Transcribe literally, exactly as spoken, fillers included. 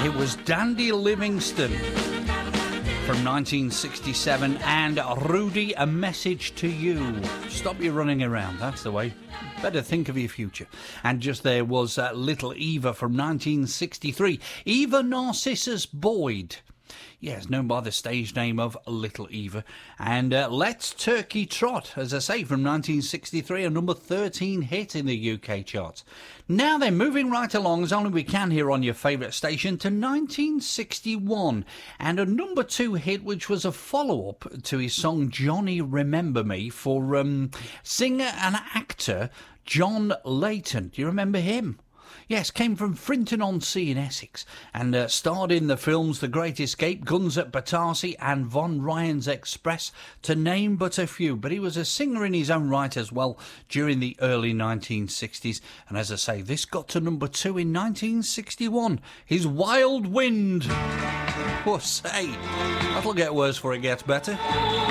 It was Dandy Livingstone from nineteen sixty-seven and Rudy, A Message to You. Stop your running around, that's the way. Better think of your future. And just there was uh, Little Eva from nineteen sixty-three. Eva Narcissus Boyd. Yes, known by the stage name of Little Eva. And uh, Let's Turkey Trot, as I say, from nineteen sixty-three, a number thirteen hit in the U K charts. Now then, moving right along as only we can here on your favourite station to nineteen sixty-one. And a number two hit, which was a follow-up to his song Johnny Remember Me for um, singer and actor John Layton. Do you remember him? Yes, came from Frinton-on-Sea in Essex and uh, starred in the films The Great Escape, Guns at Battersea and Von Ryan's Express, to name but a few. But he was a singer in his own right as well during the early nineteen sixties. And as I say, this got to number two in nineteen sixty-one. His Wild Wind. Oh, say, that'll get worse before it gets better.